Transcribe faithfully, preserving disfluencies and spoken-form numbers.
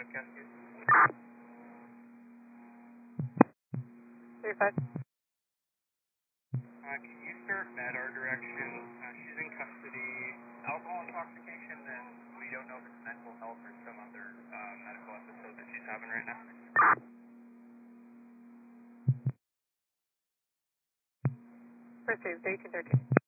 Cascade. three five. Uh, can you start med our direction? Uh, she's in custody. Alcohol intoxication, and we don't know if it's mental health or some other uh, medical episode that she's having right now. Received, eighteen thirteen.